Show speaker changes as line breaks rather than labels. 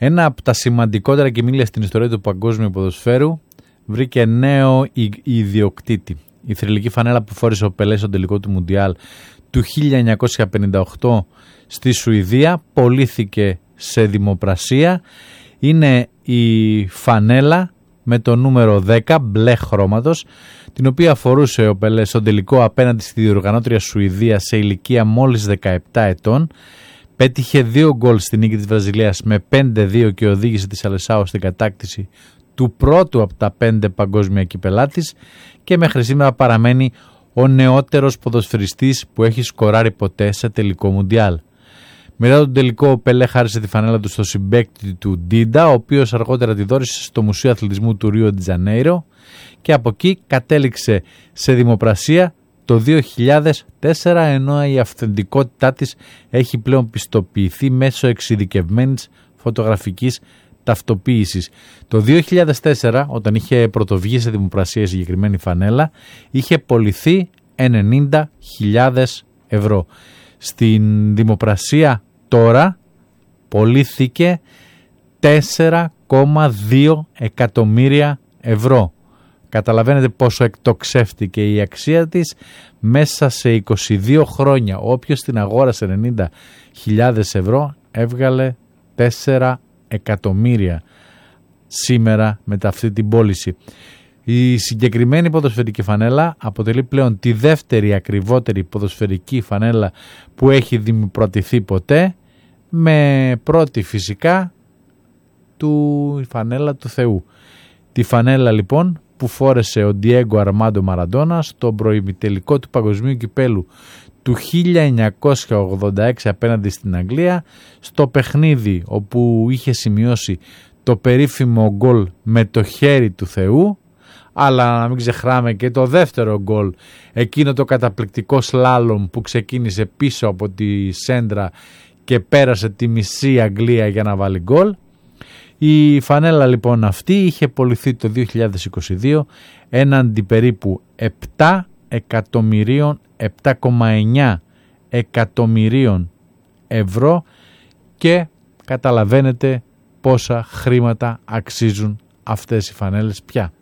Ένα από τα σημαντικότερα κοιμήλια στην ιστορία του παγκόσμιου ποδοσφαίρου βρήκε νέο ιδιοκτήτη. Η θρυλική φανέλα που φόρεσε ο Πελέ στο τελικό του Μουντιάλ του 1958 στη Σουηδία πωλήθηκε σε δημοπρασία. Είναι η φανέλα με το νούμερο 10 μπλε χρώματος, την οποία φορούσε ο Πελέ στον τελικό απέναντι στη διοργανώτρια Σουηδία σε ηλικία μόλις 17 ετών. Πέτυχε 2 γκολ στη νίκη της Βραζιλίας με 5-2 και οδήγησε τη Σαλεσάο στην κατάκτηση του πρώτου από τα 5 παγκόσμια κύπελά της και μέχρι σήμερα παραμένει ο νεότερος ποδοσφαιριστής που έχει σκοράρει ποτέ σε τελικό Μουντιάλ. Μετά τον τελικό ο Πελέ χάρισε τη φανέλα του στο συμπαίκτη του Ντίντα, ο οποίος αργότερα τη δόρισε στο Μουσείο Αθλητισμού του Ρίο ντι Τζανέιρο και από εκεί κατέληξε σε δημοπρασία το 2004, ενώ η αυθεντικότητά της έχει πλέον πιστοποιηθεί μέσω εξειδικευμένης φωτογραφικής ταυτοποίησης. Το 2004, όταν είχε πρωτοβγεί σε δημοπρασία η συγκεκριμένη φανέλα, είχε πωληθεί 90.000 ευρώ. Στην δημοπρασία τώρα πωλήθηκε 4,2 εκατομμύρια ευρώ. Καταλαβαίνετε πόσο εκτοξεύτηκε η αξία της μέσα σε 22 χρόνια. Όποιος την αγόρασε 90.000 ευρώ έβγαλε 4 εκατομμύρια σήμερα μετά αυτή την πώληση. Η συγκεκριμένη ποδοσφαιρική φανέλα αποτελεί πλέον τη δεύτερη ακριβότερη ποδοσφαιρική φανέλα που έχει δημοπρατηθεί ποτέ, με πρώτη φυσικά η φανέλα του Θεού. Τη φανέλα λοιπόν που φόρεσε ο Ντιέγκο Αρμάντο Μαραντόνα στο προημιτελικό του Παγκοσμίου Κυπέλου του 1986 απέναντι στην Αγγλία, στο παιχνίδι όπου είχε σημειώσει το περίφημο γκολ με το χέρι του Θεού, αλλά να μην ξεχνάμε και το δεύτερο γκολ, εκείνο το καταπληκτικό σλάλομ που ξεκίνησε πίσω από τη σέντρα και πέρασε τη μισή Αγγλία για να βάλει γκολ. Η φανέλα λοιπόν αυτή είχε πωληθεί το 2022 έναντι περίπου 7,9 εκατομμυρίων ευρώ και καταλαβαίνετε πόσα χρήματα αξίζουν αυτές οι φανέλες πια.